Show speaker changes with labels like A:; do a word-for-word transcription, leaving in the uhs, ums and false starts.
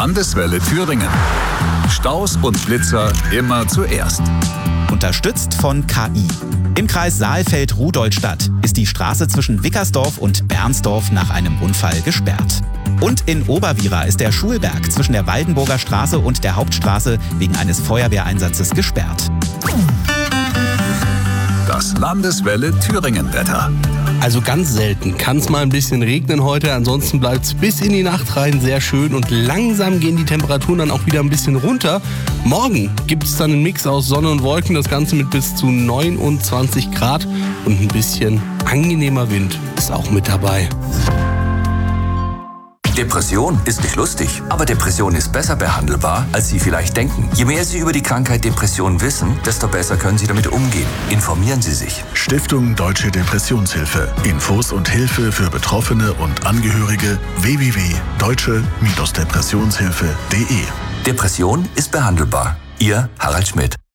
A: Landeswelle Thüringen. Staus und Blitzer immer zuerst.
B: Unterstützt von K I. Im Kreis Saalfeld-Rudolstadt ist die Straße zwischen Wickersdorf und Bernsdorf nach einem Unfall gesperrt. Und in Oberwiera ist der Schulberg zwischen der Waldenburger Straße und der Hauptstraße wegen eines Feuerwehreinsatzes gesperrt.
A: Das Landeswelle Thüringen-Wetter.
C: Also ganz selten kann es mal ein bisschen regnen heute, ansonsten bleibt es bis in die Nacht rein sehr schön und langsam gehen die Temperaturen dann auch wieder ein bisschen runter. Morgen gibt es dann einen Mix aus Sonne und Wolken, das Ganze mit bis zu neunundzwanzig Grad und ein bisschen angenehmer Wind ist auch mit dabei.
D: Depression ist nicht lustig, aber Depression ist besser behandelbar, als Sie vielleicht denken. Je mehr Sie über die Krankheit Depression wissen, desto besser können Sie damit umgehen. Informieren Sie sich.
E: Stiftung Deutsche Depressionshilfe. Infos und Hilfe für Betroffene und Angehörige w w w punkt deutsche Depressionshilfe punkt de.
D: Depression ist behandelbar. Ihr Harald Schmidt.